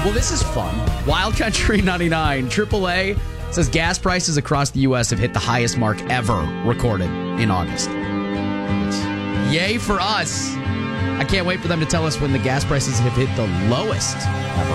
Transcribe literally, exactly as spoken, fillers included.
Well, this is fun. Wild Country ninety-nine, triple A says gas prices across the U S have hit the highest mark ever recorded in August. Yay for us. I can't wait for them to tell us when the gas prices have hit the lowest ever.